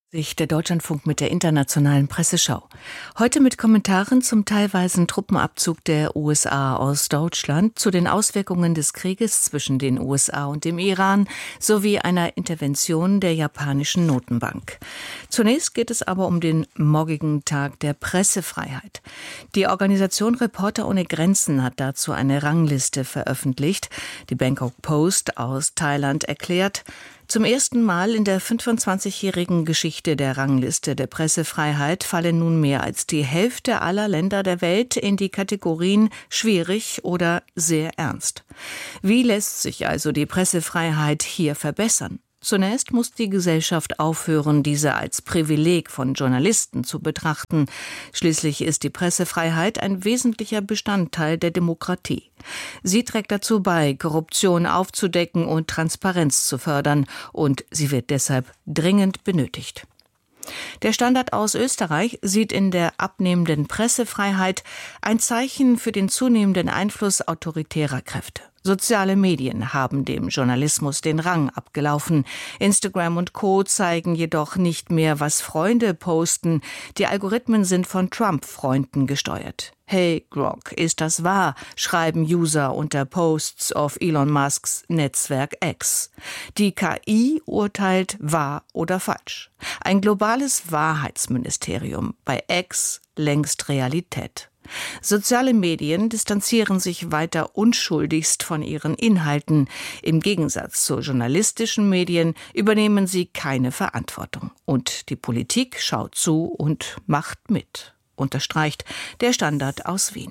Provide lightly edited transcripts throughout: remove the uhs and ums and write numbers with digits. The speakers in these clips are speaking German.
Sich der Deutschlandfunk mit der internationalen Presseschau. Heute mit Kommentaren zum teilweisen Truppenabzug der USA aus Deutschland, zu den Auswirkungen des Krieges zwischen den USA und dem Iran sowie einer Intervention der japanischen Notenbank. Zunächst geht es aber um den morgigen Tag der Pressefreiheit. Die Organisation Reporter ohne Grenzen hat dazu eine Rangliste veröffentlicht. Die Bangkok Post aus Thailand erklärt: Zum ersten Mal in der 25-jährigen Geschichte der Rangliste der Pressefreiheit fallen nun mehr als die Hälfte aller Länder der Welt in die Kategorien schwierig oder sehr ernst. Wie lässt sich also die Pressefreiheit hier verbessern? Zunächst muss die Gesellschaft aufhören, diese als Privileg von Journalisten zu betrachten. Schließlich ist die Pressefreiheit ein wesentlicher Bestandteil der Demokratie. Sie trägt dazu bei, Korruption aufzudecken und Transparenz zu fördern, und sie wird deshalb dringend benötigt. Der Standard aus Österreich sieht in der abnehmenden Pressefreiheit ein Zeichen für den zunehmenden Einfluss autoritärer Kräfte. Soziale Medien haben dem Journalismus den Rang abgelaufen. Instagram und Co. zeigen jedoch nicht mehr, was Freunde posten. Die Algorithmen sind von Trump-Freunden gesteuert. Hey Grok, ist das wahr? Schreiben User unter Posts auf Elon Musks Netzwerk X. Die KI urteilt wahr oder falsch. Ein globales Wahrheitsministerium, bei X längst Realität. Soziale Medien distanzieren sich weiter unschuldigst von ihren Inhalten. Im Gegensatz zu journalistischen Medien übernehmen sie keine Verantwortung. Und die Politik schaut zu und macht mit, unterstreicht der Standard aus Wien.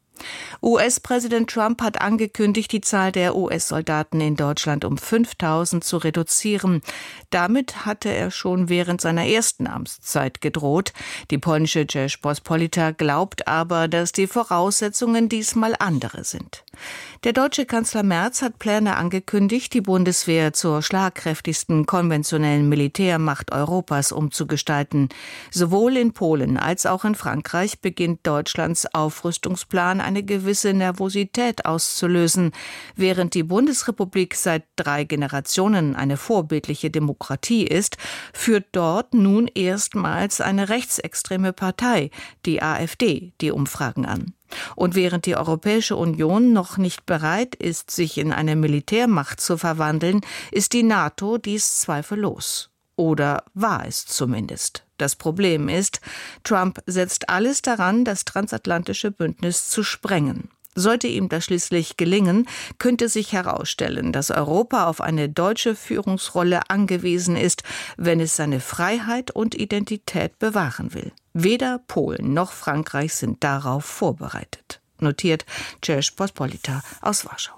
US-Präsident Trump hat angekündigt, die Zahl der US-Soldaten in Deutschland um 5.000 zu reduzieren. Damit hatte er schon während seiner ersten Amtszeit gedroht. Die polnische Rzeczpospolita glaubt aber, dass die Voraussetzungen diesmal andere sind. Der deutsche Kanzler Merz hat Pläne angekündigt, die Bundeswehr zur schlagkräftigsten konventionellen Militärmacht Europas umzugestalten. Sowohl in Polen als auch in Frankreich beginnt Deutschlands Aufrüstungsplan eine gewisse Nervosität auszulösen. Während die Bundesrepublik seit 3 Generationen eine vorbildliche Demokratie ist, führt dort nun erstmals eine rechtsextreme Partei, die AfD, die Umfragen an. Und während die Europäische Union noch nicht bereit ist, sich in eine Militärmacht zu verwandeln, ist die NATO dies zweifellos. Oder war es zumindest. Das Problem ist, Trump setzt alles daran, das transatlantische Bündnis zu sprengen. Sollte ihm das schließlich gelingen, könnte sich herausstellen, dass Europa auf eine deutsche Führungsrolle angewiesen ist, wenn es seine Freiheit und Identität bewahren will. Weder Polen noch Frankreich sind darauf vorbereitet, notiert Rzeczpospolita aus Warschau.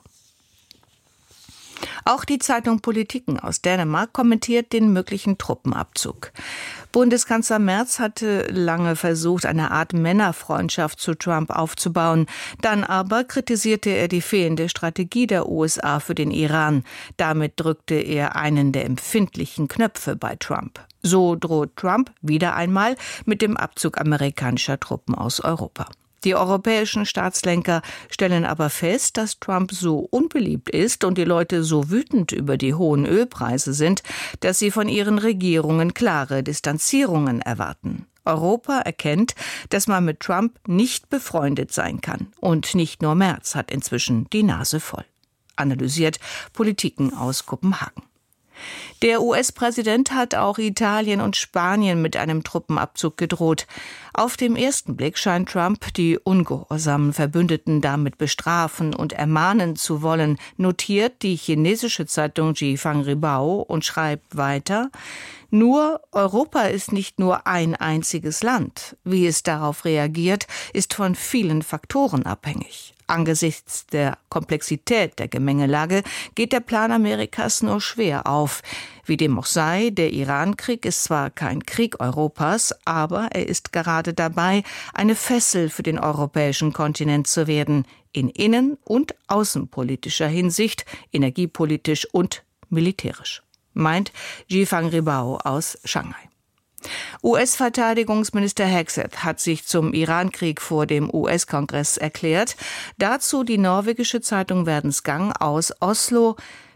Auch die Zeitung Politiken aus Dänemark kommentiert den möglichen Truppenabzug. Bundeskanzler Merz hatte lange versucht, eine Art Männerfreundschaft zu Trump aufzubauen. Dann aber kritisierte er die fehlende Strategie der USA für den Iran. Damit drückte er einen der empfindlichen Knöpfe bei Trump. So droht Trump wieder einmal mit dem Abzug amerikanischer Truppen aus Europa. Die europäischen Staatslenker stellen aber fest, dass Trump so unbeliebt ist und die Leute so wütend über die hohen Ölpreise sind, dass sie von ihren Regierungen klare Distanzierungen erwarten. Europa erkennt, dass man mit Trump nicht befreundet sein kann. Und nicht nur Merz hat inzwischen die Nase voll. Analysiert Politiken aus Kopenhagen. Der US-Präsident hat auch Italien und Spanien mit einem Truppenabzug gedroht. Auf den ersten Blick scheint Trump die ungehorsamen Verbündeten damit bestrafen und ermahnen zu wollen, notiert die chinesische Zeitung Jifang Ribao und schreibt weiter: Nur Europa ist nicht nur ein einziges Land. Wie es darauf reagiert, ist von vielen Faktoren abhängig. Angesichts der Komplexität der Gemengelage geht der Plan Amerikas nur schwer auf. Wie dem auch sei, der Iran-Krieg ist zwar kein Krieg Europas, aber er ist gerade dabei, eine Fessel für den europäischen Kontinent zu werden, in innen- und außenpolitischer Hinsicht, energiepolitisch und militärisch, meint Jifang Ribao aus Shanghai. US-Verteidigungsminister Hegseth hat sich zum Iran-Krieg vor dem US-Kongress erklärt. Dazu die norwegische Zeitung Verdens Gang aus Oslo: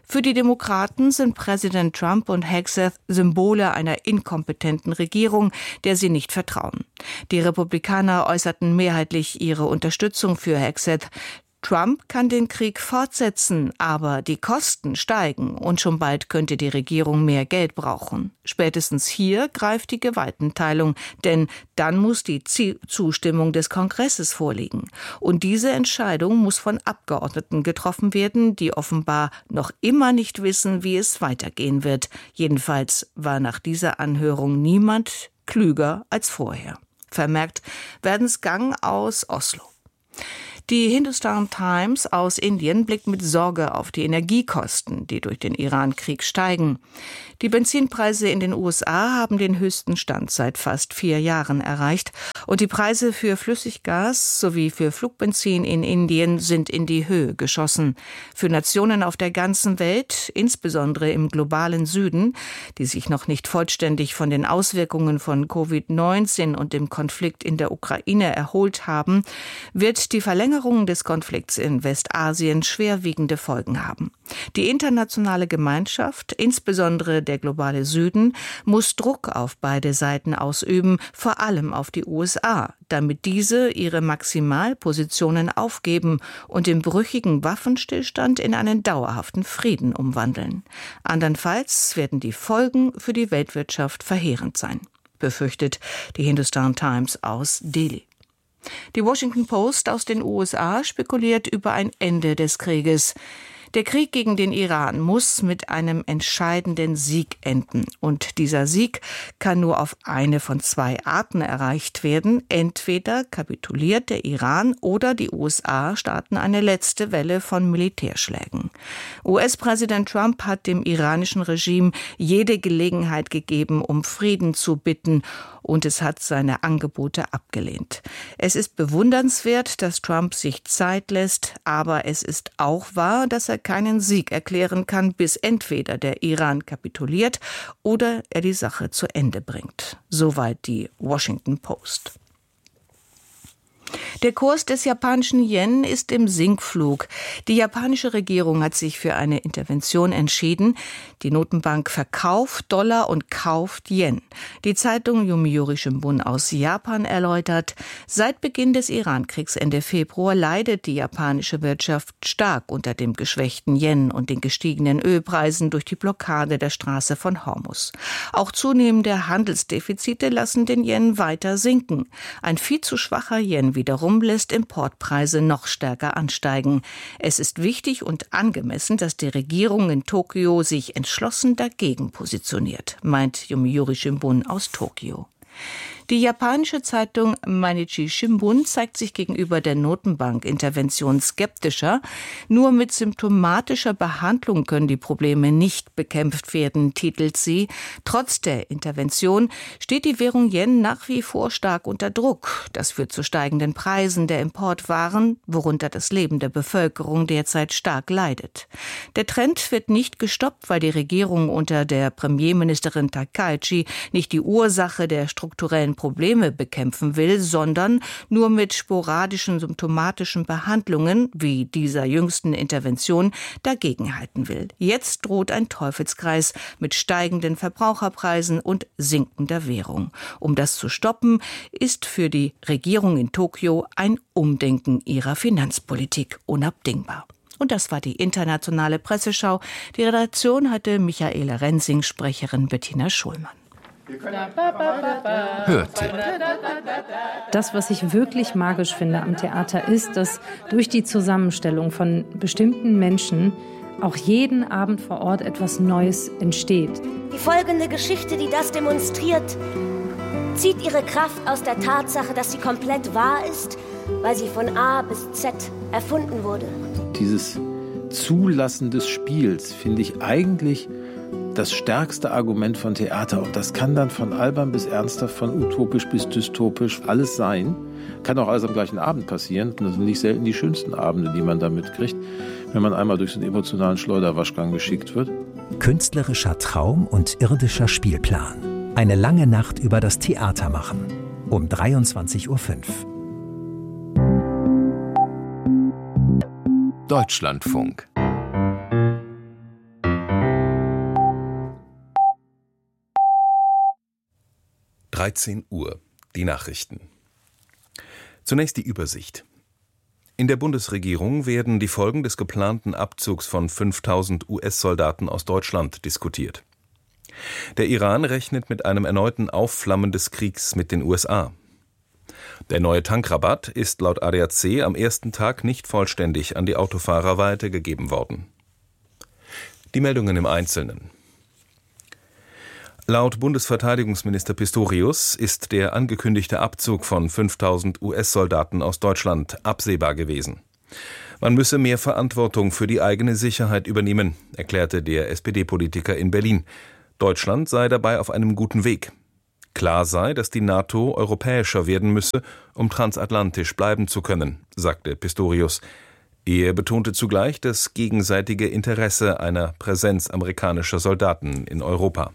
Für die Demokraten sind Präsident Trump und Hegseth Symbole einer inkompetenten Regierung, der sie nicht vertrauen. Die Republikaner äußerten mehrheitlich ihre Unterstützung für Hegseth. Trump kann den Krieg fortsetzen, aber die Kosten steigen und schon bald könnte die Regierung mehr Geld brauchen. Spätestens hier greift die Gewaltenteilung, denn dann muss die Zustimmung des Kongresses vorliegen. Und diese Entscheidung muss von Abgeordneten getroffen werden, die offenbar noch immer nicht wissen, wie es weitergehen wird. Jedenfalls war nach dieser Anhörung niemand klüger als vorher. Vermerkt Verdens Gang aus Oslo. Die Hindustan Times aus Indien blickt mit Sorge auf die Energiekosten, die durch den Iran-Krieg steigen. Die Benzinpreise in den USA haben den höchsten Stand seit fast 4 Jahren erreicht und die Preise für Flüssiggas sowie für Flugbenzin in Indien sind in die Höhe geschossen. Für Nationen auf der ganzen Welt, insbesondere im globalen Süden, die sich noch nicht vollständig von den Auswirkungen von Covid-19 und dem Konflikt in der Ukraine erholt haben, wird die Verlängerung des Konflikts in Westasien schwerwiegende Folgen haben. Die internationale Gemeinschaft, insbesondere der globale Süden, muss Druck auf beide Seiten ausüben, vor allem auf die USA, damit diese ihre Maximalpositionen aufgeben und den brüchigen Waffenstillstand in einen dauerhaften Frieden umwandeln. Andernfalls werden die Folgen für die Weltwirtschaft verheerend sein, befürchtet die Hindustan Times aus Delhi. Die Washington Post aus den USA spekuliert über ein Ende des Krieges. Der Krieg gegen den Iran muss mit einem entscheidenden Sieg enden. Und dieser Sieg kann nur auf eine von 2 Arten erreicht werden. Entweder kapituliert der Iran oder die USA starten eine letzte Welle von Militärschlägen. US-Präsident Trump hat dem iranischen Regime jede Gelegenheit gegeben, um Frieden zu bitten, und es hat seine Angebote abgelehnt. Es ist bewundernswert, dass Trump sich Zeit lässt, aber es ist auch wahr, dass er keinen Sieg erklären kann, bis entweder der Iran kapituliert oder er die Sache zu Ende bringt. Soweit die Washington Post. Der Kurs des japanischen Yen ist im Sinkflug. Die japanische Regierung hat sich für eine Intervention entschieden. Die Notenbank verkauft Dollar und kauft Yen. Die Zeitung Yomiuri Shimbun aus Japan erläutert, seit Beginn des Iran-Kriegs Ende Februar leidet die japanische Wirtschaft stark unter dem geschwächten Yen und den gestiegenen Ölpreisen durch die Blockade der Straße von Hormuz. Auch zunehmende Handelsdefizite lassen den Yen weiter sinken. Ein viel zu schwacher Yen wiederum lässt Importpreise noch stärker ansteigen. Es ist wichtig und angemessen, dass die Regierung in Tokio sich entschlossen dagegen positioniert, meint Yomiuri Shimbun aus Tokio. Die japanische Zeitung Mainichi Shimbun zeigt sich gegenüber der Notenbank-Intervention skeptischer. Nur mit symptomatischer Behandlung können die Probleme nicht bekämpft werden, titelt sie. Trotz der Intervention steht die Währung Yen nach wie vor stark unter Druck. Das führt zu steigenden Preisen der Importwaren, worunter das Leben der Bevölkerung derzeit stark leidet. Der Trend wird nicht gestoppt, weil die Regierung unter der Premierministerin Takaichi nicht die Ursache der strukturellen Probleme bekämpfen will, sondern nur mit sporadischen symptomatischen Behandlungen, wie dieser jüngsten Intervention, dagegenhalten will. Jetzt droht ein Teufelskreis mit steigenden Verbraucherpreisen und sinkender Währung. Um das zu stoppen, ist für die Regierung in Tokio ein Umdenken ihrer Finanzpolitik unabdingbar. Und das war die internationale Presseschau. Die Redaktion hatte Michaela Rensing, Sprecherin Bettina Schulmann. Hörte. Das, was ich wirklich magisch finde am Theater, ist, dass durch die Zusammenstellung von bestimmten Menschen auch jeden Abend vor Ort etwas Neues entsteht. Die folgende Geschichte, die das demonstriert, zieht ihre Kraft aus der Tatsache, dass sie komplett wahr ist, weil sie von A bis Z erfunden wurde. Dieses Zulassen des Spiels finde ich eigentlich das stärkste Argument von Theater. Und das kann dann von albern bis ernsthaft, von utopisch bis dystopisch alles sein. Kann auch alles am gleichen Abend passieren. Das sind nicht selten die schönsten Abende, die man da mitkriegt, wenn man einmal durch so einen emotionalen Schleuderwaschgang geschickt wird. Künstlerischer Traum und irdischer Spielplan. Eine lange Nacht über das Theater machen. Um 23:05 Uhr. Deutschlandfunk. 13 Uhr. Die Nachrichten. Zunächst die Übersicht. In der Bundesregierung werden die Folgen des geplanten Abzugs von 5.000 US-Soldaten aus Deutschland diskutiert. Der Iran rechnet mit einem erneuten Aufflammen des Kriegs mit den USA. Der neue Tankrabatt ist laut ADAC am ersten Tag nicht vollständig an die Autofahrer weitergegeben worden. Die Meldungen im Einzelnen. Laut Bundesverteidigungsminister Pistorius ist der angekündigte Abzug von 5.000 US-Soldaten aus Deutschland absehbar gewesen. Man müsse mehr Verantwortung für die eigene Sicherheit übernehmen, erklärte der SPD-Politiker in Berlin. Deutschland sei dabei auf einem guten Weg. Klar sei, dass die NATO europäischer werden müsse, um transatlantisch bleiben zu können, sagte Pistorius. Er betonte zugleich das gegenseitige Interesse einer Präsenz amerikanischer Soldaten in Europa.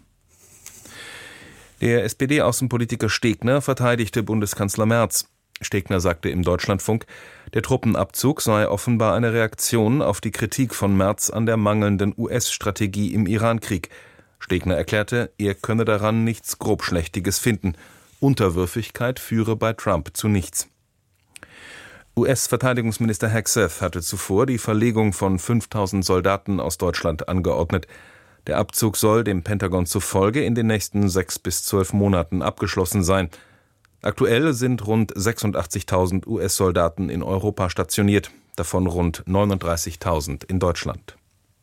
Der SPD-Außenpolitiker Stegner verteidigte Bundeskanzler Merz. Stegner sagte im Deutschlandfunk, der Truppenabzug sei offenbar eine Reaktion auf die Kritik von Merz an der mangelnden US-Strategie im Irankrieg. Stegner erklärte, er könne daran nichts Grobschlächtiges finden. Unterwürfigkeit führe bei Trump zu nichts. US-Verteidigungsminister Hegseth hatte zuvor die Verlegung von 5.000 Soldaten aus Deutschland angeordnet. Der Abzug soll dem Pentagon zufolge in den nächsten 6 bis 12 Monaten abgeschlossen sein. Aktuell sind rund 86.000 US-Soldaten in Europa stationiert, davon rund 39.000 in Deutschland.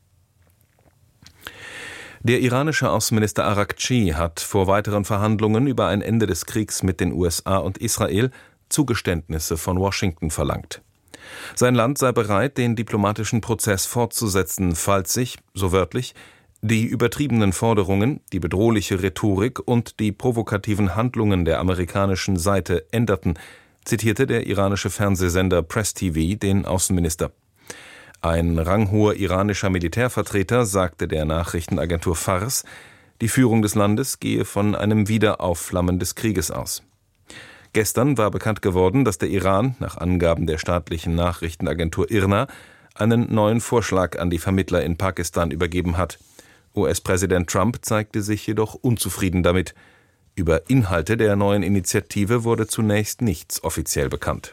Der iranische Außenminister Araghchi hat vor weiteren Verhandlungen über ein Ende des Kriegs mit den USA und Israel Zugeständnisse von Washington verlangt. Sein Land sei bereit, den diplomatischen Prozess fortzusetzen, falls sich, so wörtlich, die übertriebenen Forderungen, die bedrohliche Rhetorik und die provokativen Handlungen der amerikanischen Seite änderten, zitierte der iranische Fernsehsender Press TV den Außenminister. Ein ranghoher iranischer Militärvertreter sagte der Nachrichtenagentur Fars, die Führung des Landes gehe von einem Wiederaufflammen des Krieges aus. Gestern war bekannt geworden, dass der Iran, nach Angaben der staatlichen Nachrichtenagentur IRNA, einen neuen Vorschlag an die Vermittler in Pakistan übergeben hat. US-Präsident Trump zeigte sich jedoch unzufrieden damit. Über Inhalte der neuen Initiative wurde zunächst nichts offiziell bekannt.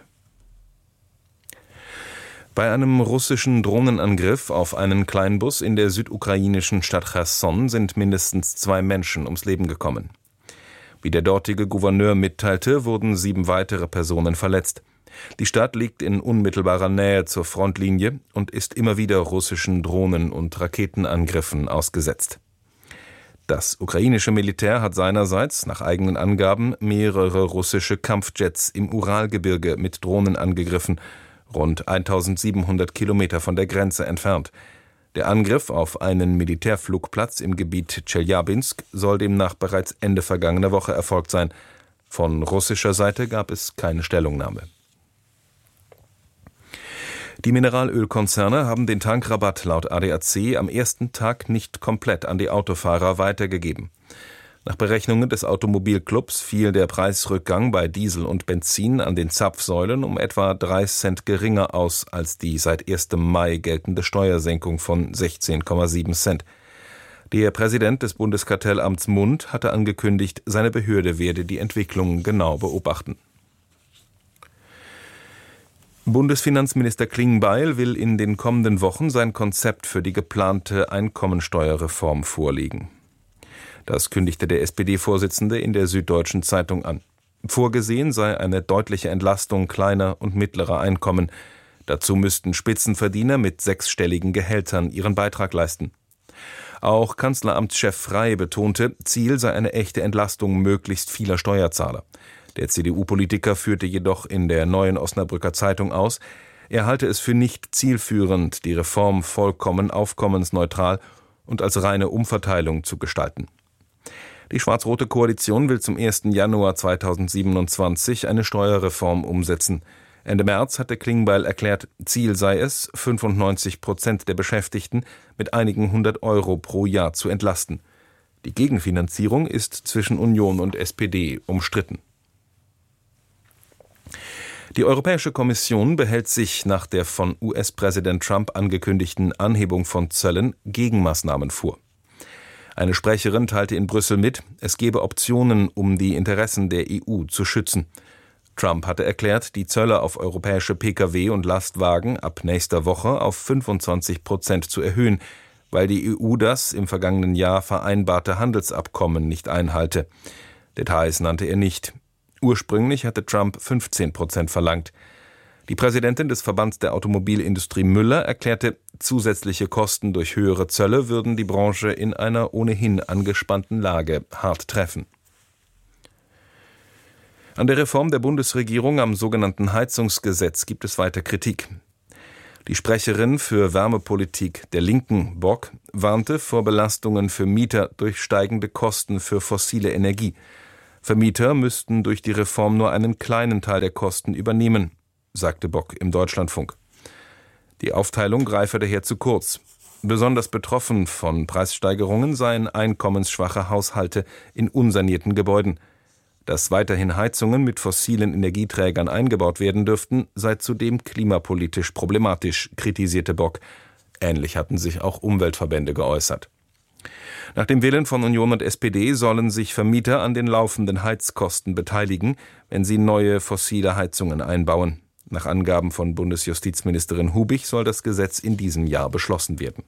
Bei einem russischen Drohnenangriff auf einen Kleinbus in der südukrainischen Stadt Cherson sind mindestens 2 Menschen ums Leben gekommen. Wie der dortige Gouverneur mitteilte, wurden 7 weitere Personen verletzt. Die Stadt liegt in unmittelbarer Nähe zur Frontlinie und ist immer wieder russischen Drohnen- und Raketenangriffen ausgesetzt. Das ukrainische Militär hat seinerseits, nach eigenen Angaben, mehrere russische Kampfjets im Uralgebirge mit Drohnen angegriffen, rund 1700 Kilometer von der Grenze entfernt. Der Angriff auf einen Militärflugplatz im Gebiet Tscheljabinsk soll demnach bereits Ende vergangener Woche erfolgt sein. Von russischer Seite gab es keine Stellungnahme. Die Mineralölkonzerne haben den Tankrabatt laut ADAC am ersten Tag nicht komplett an die Autofahrer weitergegeben. Nach Berechnungen des Automobilclubs fiel der Preisrückgang bei Diesel und Benzin an den Zapfsäulen um etwa 3 Cent geringer aus als die seit 1. Mai geltende Steuersenkung von 16,7 Cent. Der Präsident des Bundeskartellamts Mund hatte angekündigt, seine Behörde werde die Entwicklung genau beobachten. Bundesfinanzminister Klingbeil will in den kommenden Wochen sein Konzept für die geplante Einkommensteuerreform vorlegen. Das kündigte der SPD-Vorsitzende in der Süddeutschen Zeitung an. Vorgesehen sei eine deutliche Entlastung kleiner und mittlerer Einkommen. Dazu müssten Spitzenverdiener mit 6-stelligen Gehältern ihren Beitrag leisten. Auch Kanzleramtschef Frey betonte, Ziel sei eine echte Entlastung möglichst vieler Steuerzahler. Der CDU-Politiker führte jedoch in der Neuen Osnabrücker Zeitung aus, er halte es für nicht zielführend, die Reform vollkommen aufkommensneutral und als reine Umverteilung zu gestalten. Die schwarz-rote Koalition will zum 1. Januar 2027 eine Steuerreform umsetzen. Ende März hatte Klingbeil erklärt, Ziel sei es, 95% der Beschäftigten mit einigen 100 Euro pro Jahr zu entlasten. Die Gegenfinanzierung ist zwischen Union und SPD umstritten. Die Europäische Kommission behält sich nach der von US-Präsident Trump angekündigten Anhebung von Zöllen Gegenmaßnahmen vor. Eine Sprecherin teilte in Brüssel mit, es gebe Optionen, um die Interessen der EU zu schützen. Trump hatte erklärt, die Zölle auf europäische Pkw und Lastwagen ab nächster Woche auf 25% zu erhöhen, weil die EU das im vergangenen Jahr vereinbarte Handelsabkommen nicht einhalte. Details nannte er nicht. Ursprünglich hatte Trump 15% verlangt. Die Präsidentin des Verbands der Automobilindustrie Müller erklärte, zusätzliche Kosten durch höhere Zölle würden die Branche in einer ohnehin angespannten Lage hart treffen. An der Reform der Bundesregierung am sogenannten Heizungsgesetz gibt es weiter Kritik. Die Sprecherin für Wärmepolitik der Linken, Bock, warnte vor Belastungen für Mieter durch steigende Kosten für fossile Energie. Vermieter müssten durch die Reform nur einen kleinen Teil der Kosten übernehmen, sagte Bock im Deutschlandfunk. Die Aufteilung greife daher zu kurz. Besonders betroffen von Preissteigerungen seien einkommensschwache Haushalte in unsanierten Gebäuden. Dass weiterhin Heizungen mit fossilen Energieträgern eingebaut werden dürften, sei zudem klimapolitisch problematisch, kritisierte Bock. Ähnlich hatten sich auch Umweltverbände geäußert. Nach dem Willen von Union und SPD sollen sich Vermieter an den laufenden Heizkosten beteiligen, wenn sie neue fossile Heizungen einbauen. Nach Angaben von Bundesjustizministerin Hubich soll das Gesetz in diesem Jahr beschlossen werden.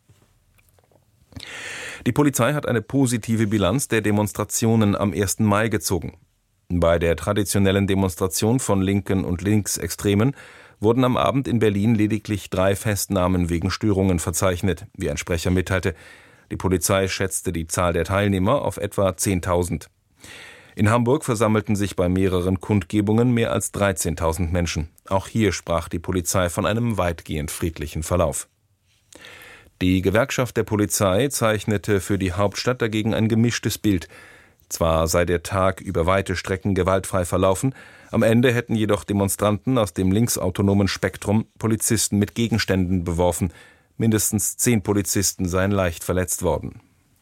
Die Polizei hat eine positive Bilanz der Demonstrationen am 1. Mai gezogen. Bei der traditionellen Demonstration von Linken und Linksextremen wurden am Abend in Berlin lediglich 3 Festnahmen wegen Störungen verzeichnet, wie ein Sprecher mitteilte. Die Polizei schätzte die Zahl der Teilnehmer auf etwa 10.000. In Hamburg versammelten sich bei mehreren Kundgebungen mehr als 13.000 Menschen. Auch hier sprach die Polizei von einem weitgehend friedlichen Verlauf. Die Gewerkschaft der Polizei zeichnete für die Hauptstadt dagegen ein gemischtes Bild. Zwar sei der Tag über weite Strecken gewaltfrei verlaufen, am Ende hätten jedoch Demonstranten aus dem linksautonomen Spektrum Polizisten mit Gegenständen beworfen. Mindestens 10 Polizisten seien leicht verletzt worden.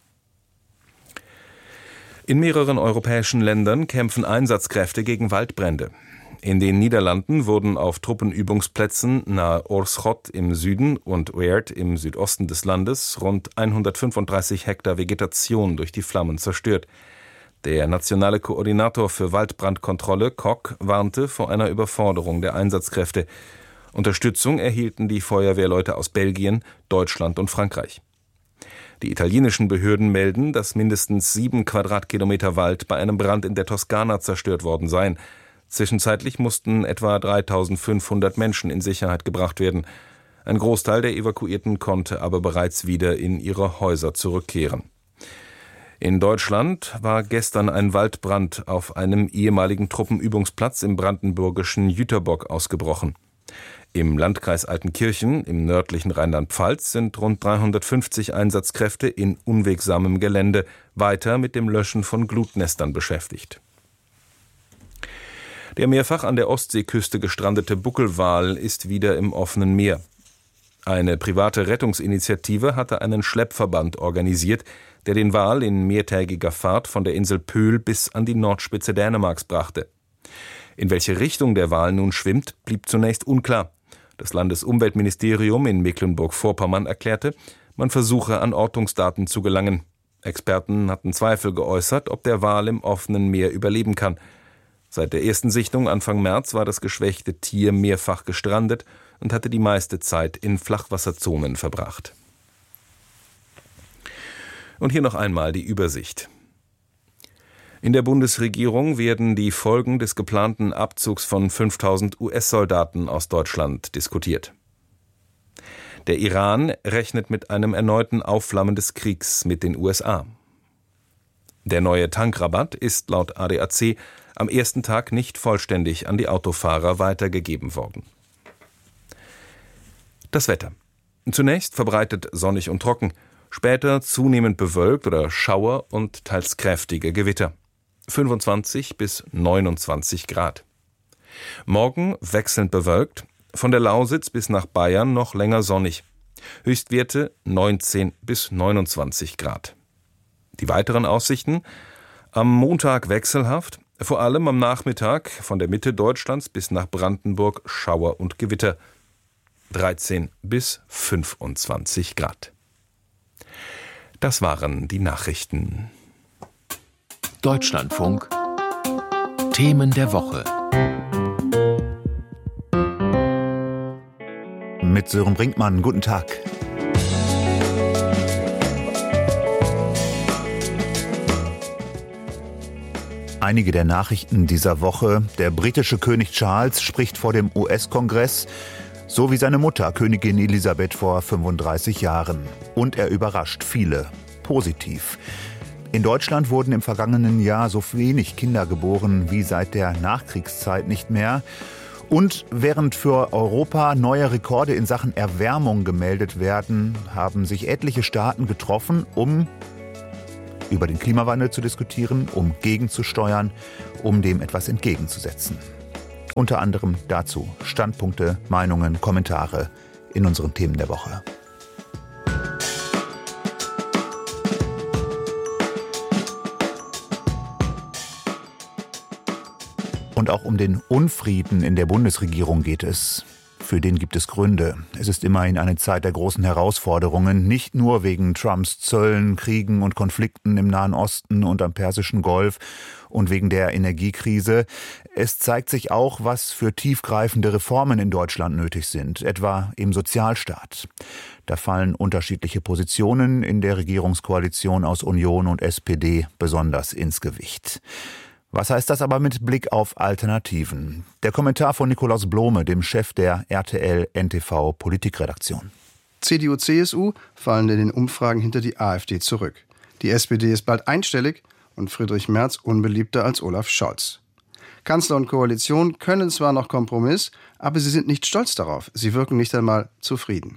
In mehreren europäischen Ländern kämpfen Einsatzkräfte gegen Waldbrände. In den Niederlanden wurden auf Truppenübungsplätzen nahe Oorschot im Süden und Weert im Südosten des Landes rund 135 Hektar Vegetation durch die Flammen zerstört. Der nationale Koordinator für Waldbrandkontrolle, Kok, warnte vor einer Überforderung der Einsatzkräfte. Unterstützung erhielten die Feuerwehrleute aus Belgien, Deutschland und Frankreich. Die italienischen Behörden melden, dass mindestens 7 Quadratkilometer Wald bei einem Brand in der Toskana zerstört worden seien. Zwischenzeitlich mussten etwa 3.500 Menschen in Sicherheit gebracht werden. Ein Großteil der Evakuierten konnte aber bereits wieder in ihre Häuser zurückkehren. In Deutschland war gestern ein Waldbrand auf einem ehemaligen Truppenübungsplatz im brandenburgischen Jüterbock ausgebrochen. Im Landkreis Altenkirchen im nördlichen Rheinland-Pfalz sind rund 350 Einsatzkräfte in unwegsamem Gelände weiter mit dem Löschen von Glutnestern beschäftigt. Der mehrfach an der Ostseeküste gestrandete Buckelwal ist wieder im offenen Meer. Eine private Rettungsinitiative hatte einen Schleppverband organisiert, der den Wal in mehrtägiger Fahrt von der Insel Pöhl bis an die Nordspitze Dänemarks brachte. In welche Richtung der Wal nun schwimmt, blieb zunächst unklar. Das Landesumweltministerium in Mecklenburg-Vorpommern erklärte, man versuche an Ortungsdaten zu gelangen. Experten hatten Zweifel geäußert, ob der Wal im offenen Meer überleben kann. Seit der ersten Sichtung Anfang März war das geschwächte Tier mehrfach gestrandet und hatte die meiste Zeit in Flachwasserzonen verbracht. Und hier noch einmal die Übersicht. In der Bundesregierung werden die Folgen des geplanten Abzugs von 5.000 US-Soldaten aus Deutschland diskutiert. Der Iran rechnet mit einem erneuten Aufflammen des Kriegs mit den USA. Der neue Tankrabatt ist laut ADAC am ersten Tag nicht vollständig an die Autofahrer weitergegeben worden. Das Wetter. Zunächst verbreitet sonnig und trocken, später zunehmend bewölkt oder Schauer und teils kräftige Gewitter. 25 bis 29 Grad. Morgen wechselnd bewölkt, von der Lausitz bis nach Bayern noch länger sonnig. Höchstwerte 19 bis 29 Grad. Die weiteren Aussichten: am Montag wechselhaft, vor allem am Nachmittag von der Mitte Deutschlands bis nach Brandenburg Schauer und Gewitter. 13 bis 25 Grad. Das waren die Nachrichten. Deutschlandfunk. Themen der Woche. Mit Sören Brinkmann, guten Tag. Einige der Nachrichten dieser Woche. Der britische König Charles spricht vor dem US-Kongress, so wie seine Mutter, Königin Elisabeth, vor 35 Jahren. Und er überrascht viele. Positiv. In Deutschland wurden im vergangenen Jahr so wenig Kinder geboren wie seit der Nachkriegszeit nicht mehr. Und während für Europa neue Rekorde in Sachen Erwärmung gemeldet werden, haben sich etliche Staaten getroffen, um über den Klimawandel zu diskutieren, um gegenzusteuern, um dem etwas entgegenzusetzen. Unter anderem dazu Standpunkte, Meinungen, Kommentare in unseren Themen der Woche. Und auch um den Unfrieden in der Bundesregierung geht es. Für den gibt es Gründe. Es ist immerhin eine Zeit der großen Herausforderungen, nicht nur wegen Trumps Zöllen, Kriegen und Konflikten im Nahen Osten und am Persischen Golf und wegen der Energiekrise. Es zeigt sich auch, was für tiefgreifende Reformen in Deutschland nötig sind, etwa im Sozialstaat. Da fallen unterschiedliche Positionen in der Regierungskoalition aus Union und SPD besonders ins Gewicht. Was heißt das aber mit Blick auf Alternativen? Der Kommentar von Nikolaus Blome, dem Chef der RTL-NTV Politikredaktion. CDU, CSU fallen in den Umfragen hinter die AfD zurück. Die SPD ist bald einstellig und Friedrich Merz unbeliebter als Olaf Scholz. Kanzler und Koalition können zwar noch Kompromiss, aber sie sind nicht stolz darauf. Sie wirken nicht einmal zufrieden.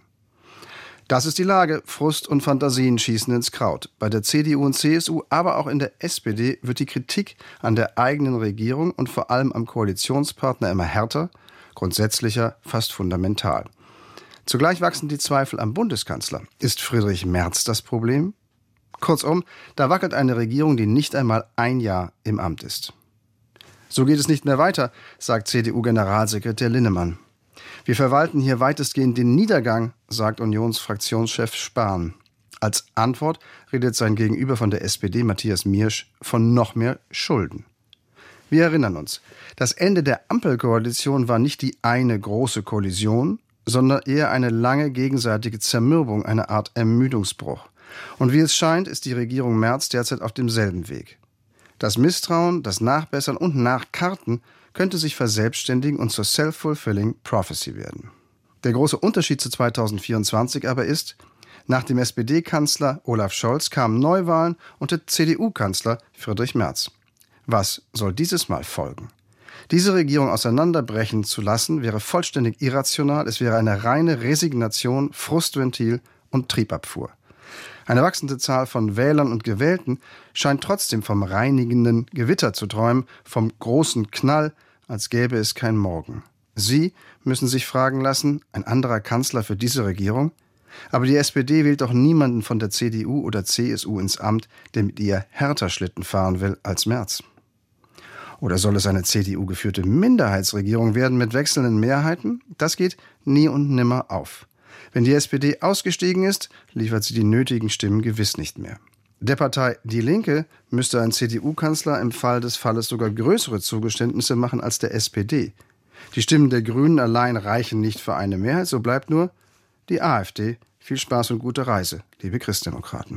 Das ist die Lage. Frust und Fantasien schießen ins Kraut. Bei der CDU und CSU, aber auch in der SPD wird die Kritik an der eigenen Regierung und vor allem am Koalitionspartner immer härter, grundsätzlicher, fast fundamental. Zugleich wachsen die Zweifel am Bundeskanzler. Ist Friedrich Merz das Problem? Kurzum, da wackelt eine Regierung, die nicht einmal ein Jahr im Amt ist. So geht es nicht mehr weiter, sagt CDU-Generalsekretär Linnemann. Wir verwalten hier weitestgehend den Niedergang, sagt Unionsfraktionschef Spahn. Als Antwort redet sein Gegenüber von der SPD, Matthias Miersch, von noch mehr Schulden. Wir erinnern uns, das Ende der Ampelkoalition war nicht die eine große Kollision, sondern eher eine lange gegenseitige Zermürbung, eine Art Ermüdungsbruch. Und wie es scheint, ist die Regierung Merz derzeit auf demselben Weg. Das Misstrauen, das Nachbessern und Nachkarten könnte sich verselbstständigen und zur self-fulfilling prophecy werden. Der große Unterschied zu 2024 aber ist, nach dem SPD-Kanzler Olaf Scholz kamen Neuwahlen und der CDU-Kanzler Friedrich Merz. Was soll dieses Mal folgen? Diese Regierung auseinanderbrechen zu lassen, wäre vollständig irrational. Es wäre eine reine Resignation, Frustventil und Triebabfuhr. Eine wachsende Zahl von Wählern und Gewählten scheint trotzdem vom reinigenden Gewitter zu träumen, vom großen Knall, als gäbe es kein Morgen. Sie müssen sich fragen lassen, ein anderer Kanzler für diese Regierung? Aber die SPD wählt doch niemanden von der CDU oder CSU ins Amt, der mit ihr härter Schlitten fahren will als Merz. Oder soll es eine CDU-geführte Minderheitsregierung werden mit wechselnden Mehrheiten? Das geht nie und nimmer auf. Wenn die SPD ausgestiegen ist, liefert sie die nötigen Stimmen gewiss nicht mehr. Der Partei Die Linke müsste ein CDU-Kanzler im Fall des Falles sogar größere Zugeständnisse machen als der SPD. Die Stimmen der Grünen allein reichen nicht für eine Mehrheit, so bleibt nur die AfD. Viel Spaß und gute Reise, liebe Christdemokraten.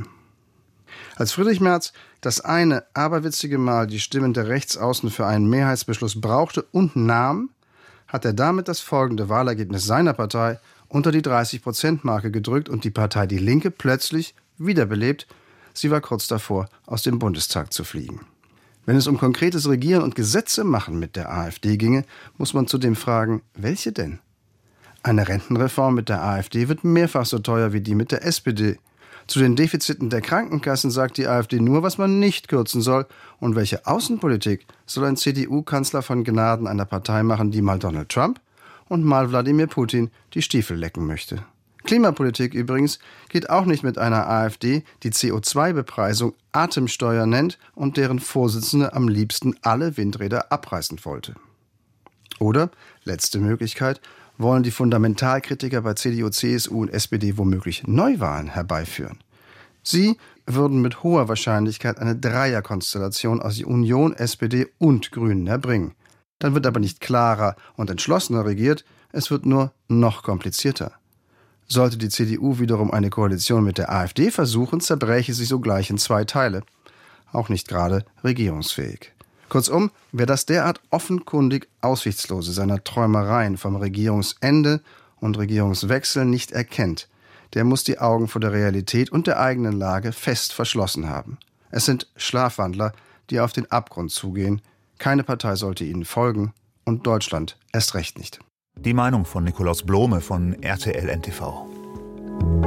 Als Friedrich Merz das eine aberwitzige Mal die Stimmen der Rechtsaußen für einen Mehrheitsbeschluss brauchte und nahm, hat er damit das folgende Wahlergebnis seiner Partei unter die 30%-Marke gedrückt und die Partei Die Linke plötzlich wiederbelebt. Sie war kurz davor, aus dem Bundestag zu fliegen. Wenn es um konkretes Regieren und Gesetze machen mit der AfD ginge, muss man zudem fragen, welche denn? Eine Rentenreform mit der AfD wird mehrfach so teuer wie die mit der SPD. Zu den Defiziten der Krankenkassen sagt die AfD nur, was man nicht kürzen soll. Und welche Außenpolitik soll ein CDU-Kanzler von Gnaden einer Partei machen, die mal Donald Trump und mal Wladimir Putin die Stiefel lecken möchte? Klimapolitik übrigens geht auch nicht mit einer AfD, die CO2-Bepreisung Atemsteuer nennt und deren Vorsitzende am liebsten alle Windräder abreißen wollte. Oder, letzte Möglichkeit, wollen die Fundamentalkritiker bei CDU, CSU und SPD womöglich Neuwahlen herbeiführen. Sie würden mit hoher Wahrscheinlichkeit eine Dreierkonstellation aus Union, SPD und Grünen erbringen. Dann wird aber nicht klarer und entschlossener regiert, es wird nur noch komplizierter. Sollte die CDU wiederum eine Koalition mit der AfD versuchen, zerbräche sie sogleich in 2 Teile. Auch nicht gerade regierungsfähig. Kurzum, wer das derart offenkundig Aussichtslose seiner Träumereien vom Regierungsende und Regierungswechsel nicht erkennt, der muss die Augen vor der Realität und der eigenen Lage fest verschlossen haben. Es sind Schlafwandler, die auf den Abgrund zugehen. Keine Partei sollte ihnen folgen und Deutschland erst recht nicht. Die Meinung von Nikolaus Blome von RTL NTV.